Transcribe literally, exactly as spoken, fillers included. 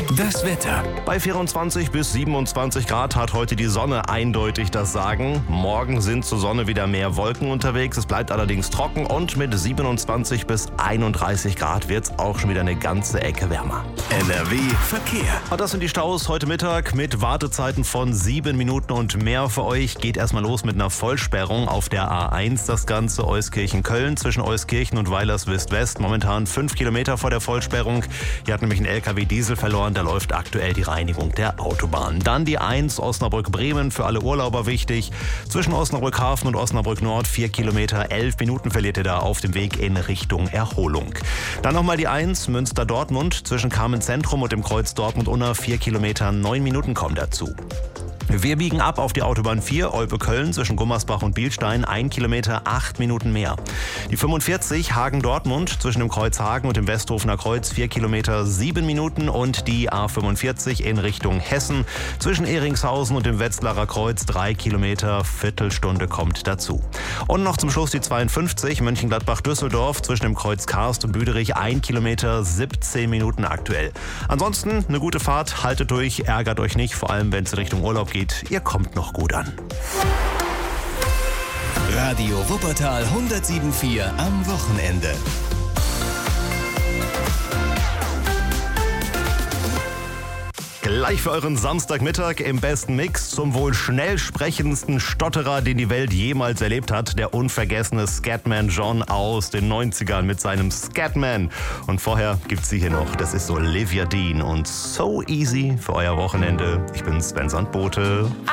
Das Wetter. Bei vierundzwanzig bis siebenundzwanzig Grad hat heute die Sonne eindeutig das Sagen. Morgen sind zur Sonne wieder mehr Wolken unterwegs. Es bleibt allerdings trocken und mit siebenundzwanzig bis einunddreißig Grad wird es auch schon wieder eine ganze Ecke wärmer. N R W Verkehr. Und das sind die Staus heute Mittag mit Wartezeiten von sieben Minuten und mehr für euch. Geht erstmal los mit einer Vollsperrung auf der A eins. Das Ganze Euskirchen-Köln zwischen Euskirchen und Weilerswist-West. Momentan fünf Kilometer vor der Vollsperrung. Hier hat nämlich ein L K W Diesel verloren. Da läuft aktuell die Reinigung der Autobahn. Dann die eins Osnabrück-Bremen, für alle Urlauber wichtig. Zwischen Osnabrück-Hafen und Osnabrück-Nord vier Kilometer, elf Minuten verliert ihr da auf dem Weg in Richtung Erholung. Dann nochmal die eins Münster-Dortmund, zwischen Carmen-Zentrum und dem Kreuz Dortmund-Unna vier Kilometer, neun Minuten kommen dazu. Wir biegen ab auf die Autobahn vier, Olpe-Köln, zwischen Gummersbach und Bielstein, ein Kilometer, acht Minuten mehr. Die fünfundvierzig Hagen-Dortmund, zwischen dem Kreuz Hagen und dem Westhofener Kreuz, vier Kilometer, sieben Minuten. Und die A fünfundvierzig in Richtung Hessen, zwischen Ehringshausen und dem Wetzlarer Kreuz, drei Kilometer, Viertelstunde kommt dazu. Und noch zum Schluss die zweiundfünfzig, Mönchengladbach-Düsseldorf, zwischen dem Kreuz Karst und Büderich, ein Kilometer, siebzehn Minuten aktuell. Ansonsten eine gute Fahrt, haltet durch, ärgert euch nicht, vor allem wenn es in Richtung Urlaub geht. Ihr kommt noch gut an. Radio Wuppertal hundertsieben Komma vier am Wochenende. Gleich für euren Samstagmittag im besten Mix zum wohl schnell sprechendsten Stotterer, den die Welt jemals erlebt hat. Der unvergessene Scatman John aus den neunzigern mit seinem Scatman. Und vorher gibt's sie hier noch. Das ist Olivia Dean und So Easy für euer Wochenende. Ich bin Sven Sandbote.